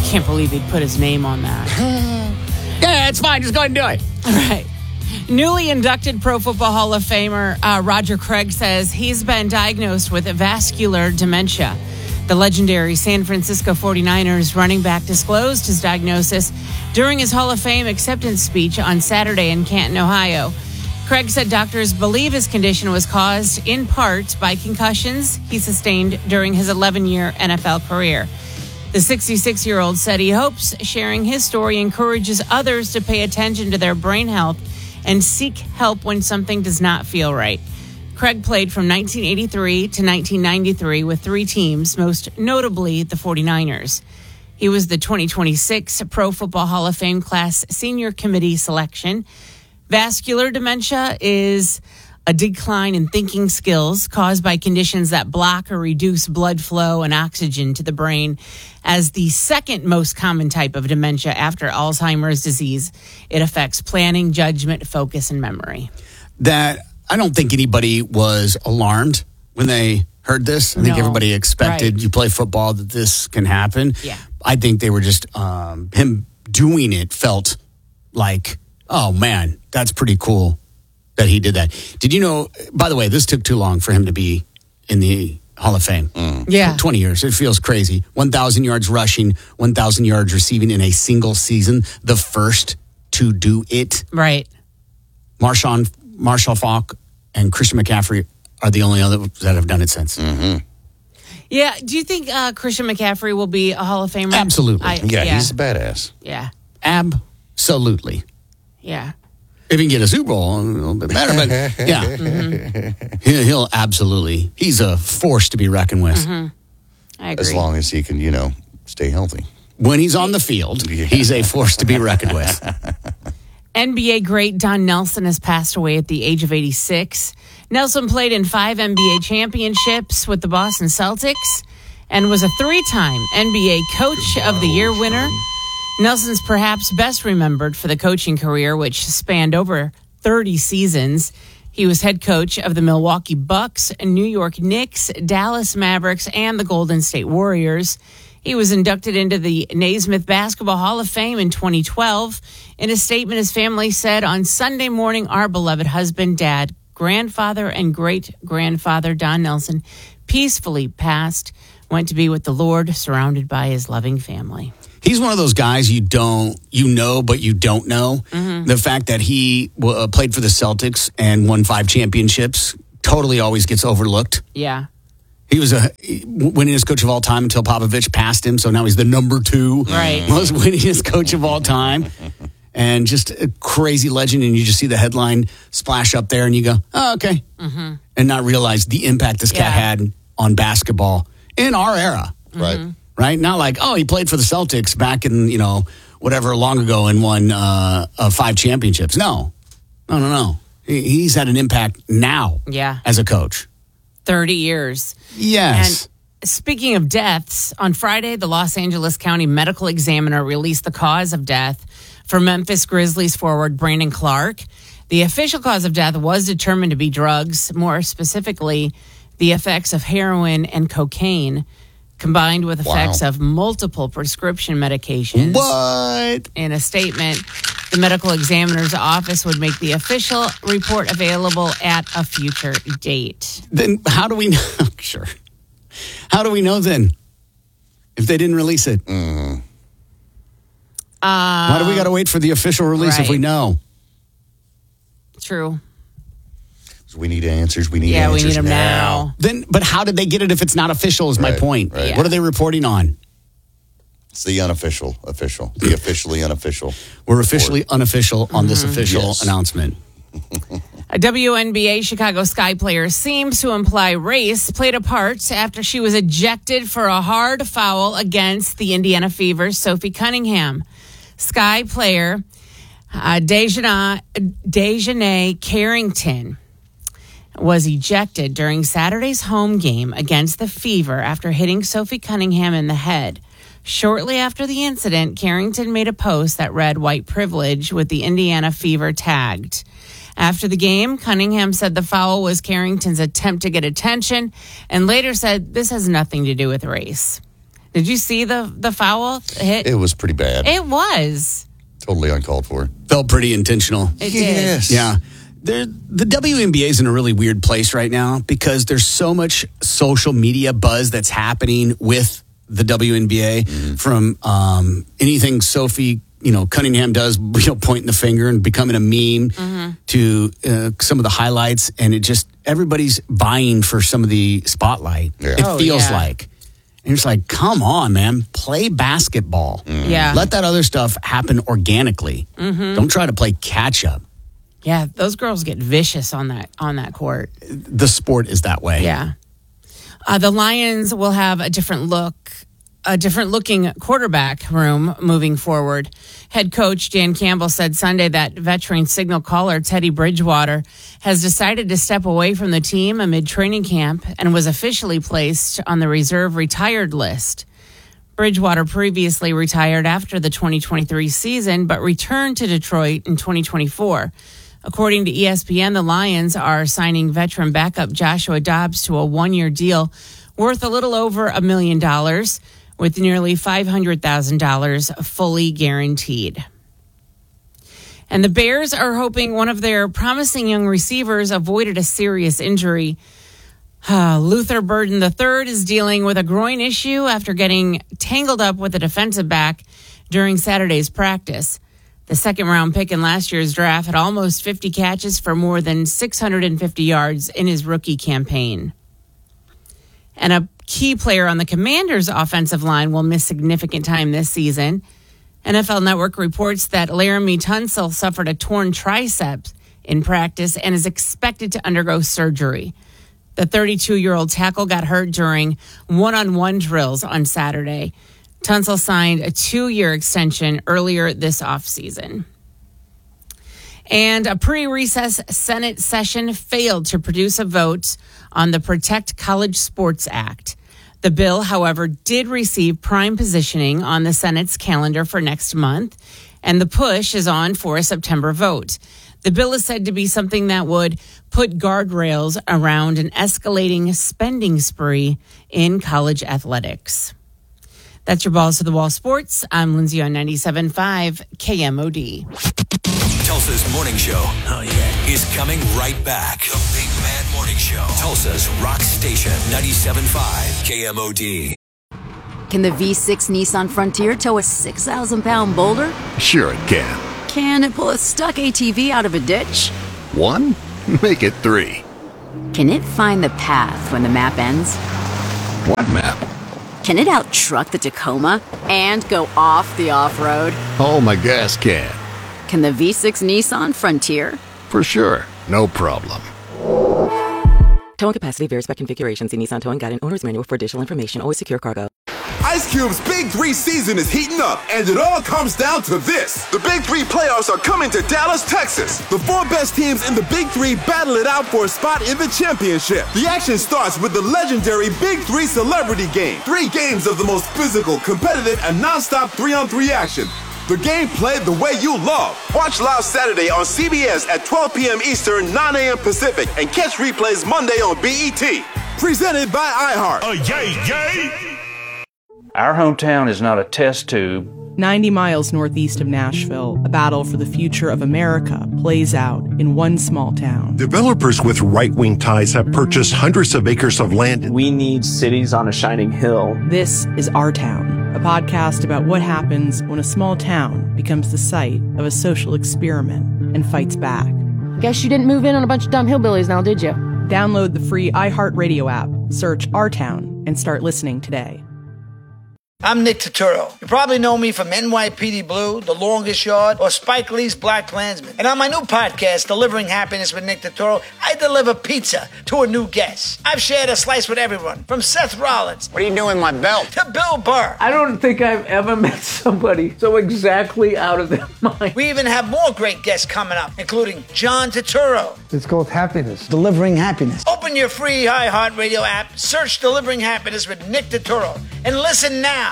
can't believe he'd put his name on that. Yeah, it's fine. Just go ahead and do it. All right. Newly inducted Pro Football Hall of Famer Roger Craig says he's been diagnosed with vascular dementia. The legendary San Francisco 49ers running back disclosed his diagnosis during his Hall of Fame acceptance speech on Saturday in Canton, Ohio. Craig said doctors believe his condition was caused in part by concussions he sustained during his 11-year NFL career. The 66-year-old said he hopes sharing his story encourages others to pay attention to their brain health and seek help when something does not feel right. Craig played from 1983 to 1993 with 3 teams, most notably the 49ers. He was the 2026 Pro Football Hall of Fame class senior committee selection. Vascular dementia is a decline in thinking skills caused by conditions that block or reduce blood flow and oxygen to the brain. As the second most common type of dementia after Alzheimer's disease, it affects planning, judgment, focus, and memory. That I don't think anybody was alarmed when they heard this. I think everybody expected you play football that this can happen. Yeah. I think they were just him doing it felt like, oh man, that's pretty cool that he did that. Did you know, by the way, this took too long for him to be in the Hall of Fame. Yeah. 20 years. It feels crazy. 1,000 yards rushing, 1,000 yards receiving in a single season. The first to do it. Right. Marshall Faulk and Christian McCaffrey are the only other that have done it since. Mm-hmm. Yeah. Do you think Christian McCaffrey will be a Hall of Famer? Absolutely. He's a badass. Yeah. Absolutely. Yeah. If he can get a Super Bowl, a little bit better. But yeah, he'll absolutely. He's a force to be reckoned with. I agree. As long as he can, stay healthy. When he's on the field, he's a force to be reckoned with. NBA great Don Nelson has passed away at the age of 86. Nelson played in 5 NBA championships with the Boston Celtics and was a 3-time NBA Coach of the Year winner. Nelson's perhaps best remembered for the coaching career, which spanned over 30 seasons. He was head coach of the Milwaukee Bucks, New York Knicks, Dallas Mavericks, and the Golden State Warriors. He was inducted into the Naismith Basketball Hall of Fame in 2012. In a statement, his family said, on Sunday morning, our beloved husband, dad, grandfather, and great-grandfather Don Nelson peacefully passed, went to be with the Lord, surrounded by his loving family. He's one of those guys you know, but you don't know. Mm-hmm. The fact that he played for the Celtics and won 5 championships totally always gets overlooked. Yeah. He was a winningest coach of all time until Popovich passed him, so now he's the number 2 most winningest coach of all time. And just a crazy legend, and you just see the headline splash up there, and you go, oh, okay. Mm-hmm. And not realize the impact this cat had on basketball in our era. Right. Right? Not like, oh, he played for the Celtics back in, whatever, long ago and won 5 championships. No. He's had an impact now as a coach. 30 years. Yes. And speaking of deaths, on Friday, the Los Angeles County Medical Examiner released the cause of death for Memphis Grizzlies forward Brandon Clark. The official cause of death was determined to be drugs, more specifically, the effects of heroin and cocaine, combined with effects of multiple prescription medications. What? In a statement, the medical examiner's office would make the official report available at a future date. Then how do we know? Sure. How do we know then if they didn't release it? Why do we got to wait for the official release if we know? True. We need answers. We need answers. We need them now. But how did they get it if it's not official is my point. Right. What are they reporting on? It's the unofficial, the officially unofficial. We're officially unofficial on this official announcement. A WNBA Chicago Sky player seems to imply race played a part after she was ejected for a hard foul against the Indiana Fever's Sophie Cunningham. Sky player Dejanay Carrington was ejected during Saturday's home game against the Fever after hitting Sophie Cunningham in the head. Shortly after the incident, Carrington made a post that read "White Privilege" with the Indiana Fever tagged. After the game, Cunningham said the foul was Carrington's attempt to get attention and later said this has nothing to do with race. Did you see the foul hit? It was pretty bad. It was. Totally uncalled for. Felt pretty intentional. It Yes. did. Yeah. The WNBA is in a really weird place right now because there's so much social media buzz that's happening with the WNBA from anything Sophie Cunningham does, pointing the finger and becoming a meme to some of the highlights. And it just, everybody's vying for some of the spotlight. Yeah. It feels like. And it's like, come on, man, play basketball. Yeah. Let that other stuff happen organically. Don't try to play catch up. Yeah, those girls get vicious on that court. The sport is that way. Yeah. The Lions will have a different looking quarterback room moving forward. Head coach Dan Campbell said Sunday that veteran signal caller Teddy Bridgewater has decided to step away from the team amid training camp and was officially placed on the reserve retired list. Bridgewater previously retired after the 2023 season, but returned to Detroit in 2024. According to ESPN, the Lions are signing veteran backup Joshua Dobbs to a one-year deal worth a little over $1 million, with nearly $500,000 fully guaranteed. And the Bears are hoping one of their promising young receivers avoided a serious injury. Luther Burden III is dealing with a groin issue after getting tangled up with a defensive back during Saturday's practice. The second-round pick in last year's draft had almost 50 catches for more than 650 yards in his rookie campaign. And a key player on the Commanders' offensive line will miss significant time this season. NFL Network reports that Laramie Tunsil suffered a torn tricep in practice and is expected to undergo surgery. The 32-year-old tackle got hurt during one-on-one drills on Saturday. Tunsil signed a 2-year extension earlier this offseason. And a pre-recess Senate session failed to produce a vote on the Protect College Sports Act. The bill, however, did receive prime positioning on the Senate's calendar for next month, and the push is on for a September vote. The bill is said to be something that would put guardrails around an escalating spending spree in college athletics. That's your Balls to the Wall Sports. I'm Lindsay on 97.5 KMOD. Tulsa's Morning Show is coming right back. The Big Mad Morning Show. Tulsa's Rock Station 97.5 KMOD. Can the V6 Nissan Frontier tow a 6,000-pound boulder? Sure it can. Can it pull a stuck ATV out of a ditch? 1? Make it 3. Can it find the path when the map ends? What map? Can it out-truck the Tacoma and go off the off-road? Oh, my gas can. Can the V6 Nissan Frontier? For sure. No problem. Towing capacity varies by configuration. See Nissan Towing Guide and Owner's Manual for additional information. Always secure cargo. Ice Cube's Big 3 season is heating up, and it all comes down to this. The Big 3 playoffs are coming to Dallas, Texas. The 4 best teams in the Big 3 battle it out for a spot in the championship. The action starts with the legendary Big 3 Celebrity Game. 3 games of the most physical, competitive, and non-stop 3-on-3 action. The game played the way you love. Watch live Saturday on CBS at 12 p.m. Eastern, 9 a.m. Pacific, and catch replays Monday on BET. Presented by iHeart. Our hometown is not a test tube. 90 miles northeast of Nashville, a battle for the future of America plays out in one small town. Developers with right-wing ties have purchased hundreds of acres of land. We need cities on a shining hill. This is Our Town, a podcast about what happens when a small town becomes the site of a social experiment and fights back. Guess you didn't move in on a bunch of dumb hillbillies now, did you? Download the free iHeartRadio app, search Our Town, and start listening today. I'm Nick Turturro. You probably know me from NYPD Blue, The Longest Yard, or Spike Lee's BlacKkKlansman. And on my new podcast, Delivering Happiness with Nick Turturro, I deliver pizza to a new guest. I've shared a slice with everyone, from Seth Rollins. What are you doing with my belt? To Bill Burr. I don't think I've ever met somebody so exactly out of their mind. We even have more great guests coming up, including John Turturro. It's called Happiness. Delivering Happiness. Open your free iHeartRadio app, search Delivering Happiness with Nick Turturro, and listen now